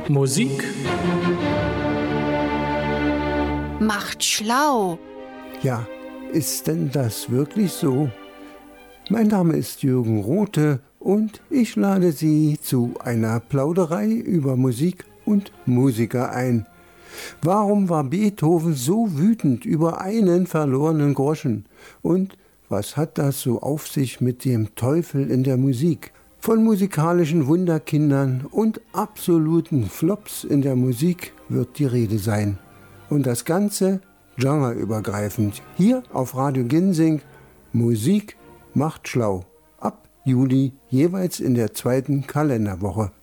Musik macht schlau. Ja, ist denn das wirklich so? Mein Name ist Jürgen Rothe und ich lade Sie zu einer Plauderei über Musik und Musiker ein. Warum war Beethoven so wütend über einen verlorenen Groschen? Und was hat das so auf sich mit dem Teufel in der Musik? Von musikalischen Wunderkindern und absoluten Flops in der Musik wird die Rede sein. Und das Ganze genreübergreifend. Hier auf Radio Ginsing, Musik macht schlau. Ab Juli jeweils in der 2. Kalenderwoche.